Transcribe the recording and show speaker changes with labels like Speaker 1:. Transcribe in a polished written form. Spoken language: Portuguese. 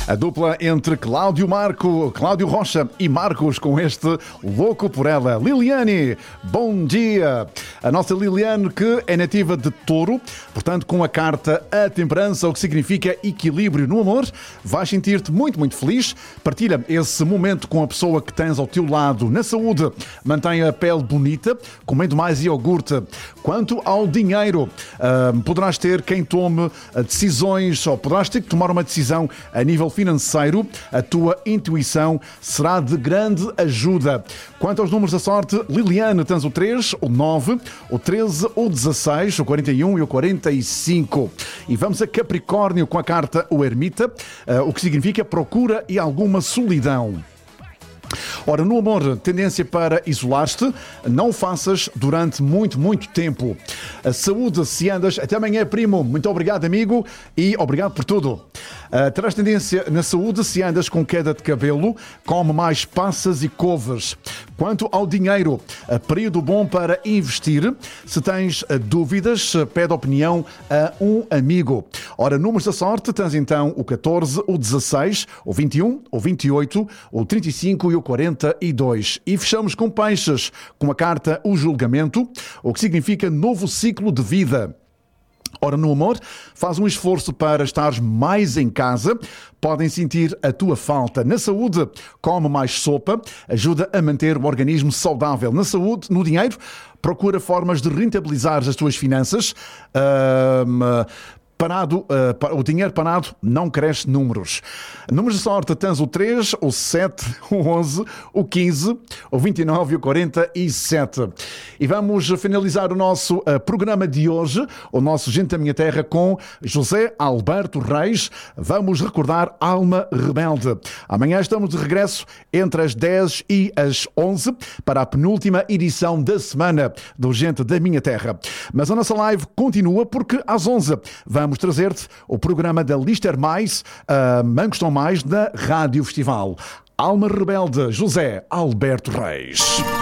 Speaker 1: A dupla entre Cláudio Rocha e Marcos com este Louco por Ela. Liliane, bom dia. A nossa Liliane, que é nativa de Touro, portanto com a carta A Temperança, o que significa equilíbrio no amor, vais sentir-te muito, muito feliz. Partilha esse momento com a pessoa que tens ao teu lado. Na saúde, mantém a pele bonita, comendo mais iogurte. Quanto ao dinheiro, poderás ter quem tome decisões, ou poderás ter que tomar uma decisão a nível financeiro. A tua intuição será de grande ajuda. Quanto aos números da sorte, Liliane, tens o 3, o 9, o 13, o 16, o 41 e o 45. E vamos a Capricórnio com a carta O Ermita, o que significa procura e alguma solidão. Ora, no amor, tendência para isolar-te, não o faças durante muito, muito tempo. A saúde, se andas, até amanhã, primo. Muito obrigado, amigo, e obrigado por tudo. Terás tendência na saúde, se andas com queda de cabelo, come mais passas e couves. Quanto ao dinheiro, período bom para investir. Se tens dúvidas, pede opinião a um amigo. Ora, números da sorte, tens então o 14, o 16, o 21, o 28, o 35 e o 42. E fechamos com Peixes, com a carta O Julgamento, o que significa novo ciclo de vida. Ora, no amor, faz um esforço para estares mais em casa. Podem sentir a tua falta. Na saúde, come mais sopa, ajuda a manter o organismo saudável. Na saúde, no dinheiro, procura formas de rentabilizar as tuas finanças. O dinheiro parado não cresce números. Números de sorte, tens o 3, o 7, o 11, o 15, o 29 e o 47. E vamos finalizar o nosso programa de hoje, o nosso Gente da Minha Terra, com José Alberto Reis. Vamos recordar Alma Rebelde. Amanhã estamos de regresso entre as 10 e as 11 para a penúltima edição da semana do Gente da Minha Terra. Mas a nossa live continua porque às 11 vamos trazer-te o programa da Lister Mais, Mangoston Mais, da Rádio Festival. Alma Rebelde, José Alberto Reis.